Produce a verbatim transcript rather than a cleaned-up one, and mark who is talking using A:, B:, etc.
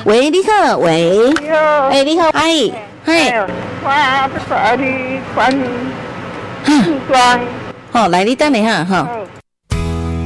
A: 喂，你好，喂，
B: 你好，
A: 哎，你好，嗨，嗨，
B: 我要带你看村庄。
A: 好，来，你等一下哈。